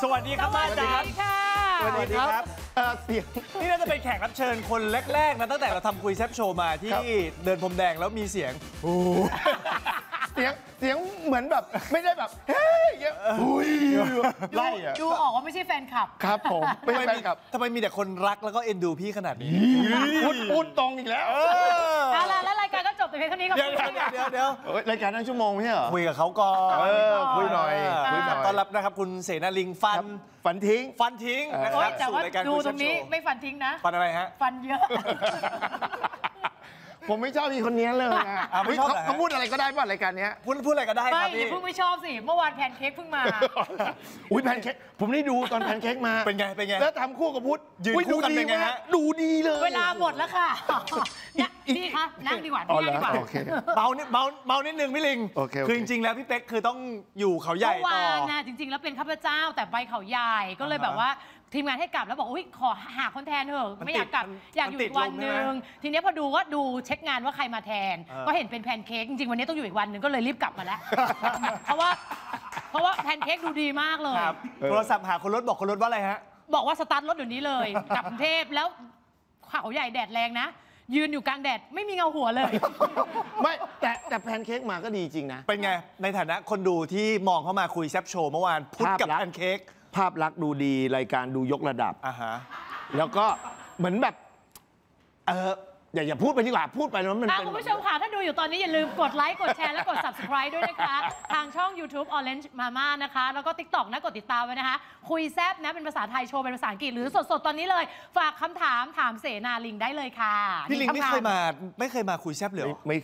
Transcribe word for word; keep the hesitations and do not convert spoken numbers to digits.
สวัสดีครับอาจารย์สวัสดีครับเสียงนี่น่าจะเป็นแขกรับเชิญคนแรกๆนะตั้งแต่เราทำคุยแซบโชว์มาที่เดินพรมแดงแล้วมีเสียงเสียงเสียงเหมือนแบบไม่ได้แบบเฮ้ยอุ้ยไล่อะดูออกว่าไม่ใช่แฟนคลับครับผมไม่ใช่แฟนคลับทำไมมีแต่คนรักแล้วก็เอ็นดูพี่ขนาดนี้พูดพูดตรงอีกแล้วเอาล่ะแล้วรายการก็จบแต่เพียงเท่านี้ก็เดี๋ยวเดี๋ยวเดี๋ยวเดี๋ยวรายการนั่งชั่วโมงไม่ใช่เหรอคุยกับเขาก่อนคุยหน่อยคุยหน่อยต้อนรับนะครับคุณเสนาลิงฟันฟันทิ้งฟันทิ้งนะครับแต่ว่าดูตรงนี้ไม่ฟันทิ้งนะฟันอะไรฮะฟันเยอะผมไม่ชอบมีคนนี้เลยนะเขาพูดอะไรก็ได้ป่ะรายการนี้พูดพูดอะไรก็ได้ครับพี่เพิ่งไม่ชอบสิเมื่อวานแพนเค้กเพิ่งมาอุ้ยแพนเค้กผมได้ดูตอนแพนเค้กมาเป็นไงเป็นไงแล้วทำคู่กับพุทธยืนคู่กันเป็นไงฮะดูดีเลยเวลาหมดแล้วค่ะเนี่ยพี่คะนั่งดีกว่าพี่นั่งดีกว่าเบาเบาเบานิดนึงพี่ลิงคือจริงๆแล้วพี่เป๊กคือต้องอยู่เขาใหญ่ต่อเมื่อวานนะจริงๆแล้วเป็นข้าพเจ้าแต่ไปเขาใหญ่ก็เลยแบบว่าทีมงานให้กลับแล้วบอกอุ้ยขอหาคนแทนเถอะไม่อยากกลับอยากอยู่อีกวันหนึ่งทีนี้พอดูว่าดูเช็คงานว่าใครมาแทนก็เห็นเป็นแพนเค้กจริงๆวันนี้ต้องอยู่อีกวันหนึ่งก็เลยรีบกลับมาแล้วเพราะว่าเพราะว่าแพนเค้กดูดีมากเลยโทรศัพท์หาคนรถบอกคนรถว่าอะไรฮะบอกว่าสตาร์ทรถเดี๋ยวนี้เลยกลับกรุงเทพแล้วเขาใหญ่แดดแรงนะยืนอยู่กลางแดดไม่มีเงาหัวเลยไม่แต่แต่แพนเค้กมาก็ดีจริงนะเป็นไงในฐานะคนดูที่มองเข้ามาคุยแซบโชว์เมื่อวานพูดกับแพนเค้กภาพลักษณ์ดูดีรายการดูยกระดับอ่าฮะแล้วก็เหมือนแบบเอออย่าอย่าพูดไปดีกว่าพูดไปแล้วมันเป็นคุณผู้ชมค่ะถ้าดูอยู่ตอนนี้อย่าลืมกดไลค์กดแชร์และกด ซับสไครบ์ ด้วยนะคะทางช่อง ยูทูบ Orange Mama นะคะแล้วก็ ติ๊กต็อก นะกดติดตามไว้นะคะคุยแซบนะเป็นภาษาไทยโชว์เป็นภาษาอังกฤษหรือสดๆตอนนี้เลยฝากคำถามถามเสนาลิงได้เลยค่ะพี่ลิงไม่เคยมาไม่เคยมาคุยแซบเลยไม่